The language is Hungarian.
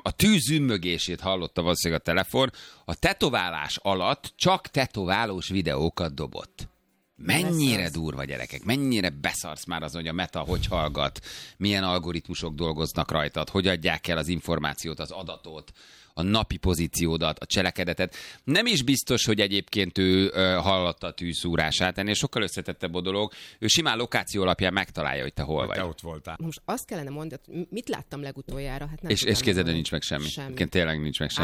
A tűz zümmögését hallotta valószínűleg a telefon. A tetoválás alatt csak tetoválós videókat dobott. Mennyire durva, gyerekek, mennyire beszarsz már azon, hogy a Meta hogy hallgat, milyen algoritmusok dolgoznak rajtad, hogy adják el az információt, az adatot, a napi pozíciódat, a cselekedetet. Nem is biztos, hogy egyébként ő hallotta a tűzszúrását, ennél sokkal összetettebb a dolog. Ő simán lokáció alapján megtalálja, hogy te hol vagy. Te ott voltál. Most azt kellene mondani, hogy mit láttam legutoljára. Hát nem És képzeld, nincs meg semmi. Tényleg nincs meg semmi.